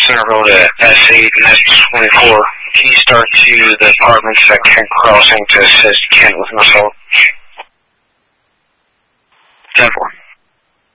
Centerville to S8 and S24. Can you start to the apartments at Kent Crossing to assist Kent with an assault?